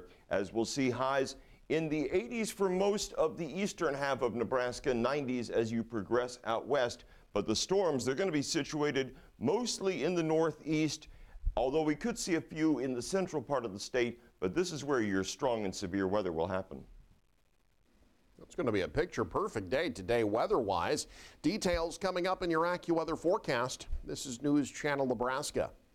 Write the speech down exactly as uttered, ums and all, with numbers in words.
as we'll see highs in the eighties for most of the eastern half of Nebraska, nineties as you progress out west. But the storms, they're going to be situated mostly in the northeast, although we could see a few in the central part of the state, but this is where your strong and severe weather will happen. It's going to be a picture-perfect day today weather-wise. Details coming up in your AccuWeather forecast. This is News Channel Nebraska.